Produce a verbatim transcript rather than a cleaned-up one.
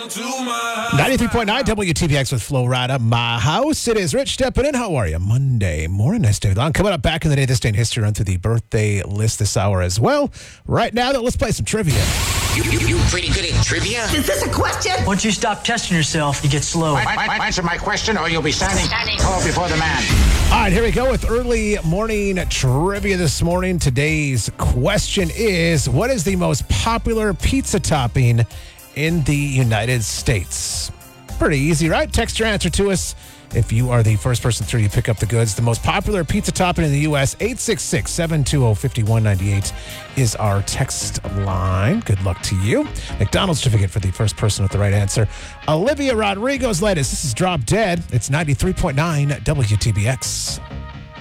ninety-three point nine W T B X with Flo Rida, My House. It is Rich stepping in. How are you? Monday morning. Nice day long. Coming up back in the day, this day in history, run through the birthday list this hour as well. Right now, though, let's play some trivia. You, you, you pretty good at trivia? Is this a question? Once you stop testing yourself, you get slow. I, I, I, answer my question or you'll be standing tall before the man. All right, here we go with early morning trivia this morning. Today's question is, what is the most popular pizza topping in the United States? Pretty easy, right? Text your answer to us. If you are the first person through, you pick up the goods. The most popular pizza topping in the U S, eight six six, seven two zero, five one nine eight is our text line. Good luck to you. McDonald's certificate for the first person with the right answer. Olivia Rodrigo's latest. This is Drop Dead. It's ninety-three point nine W T B X.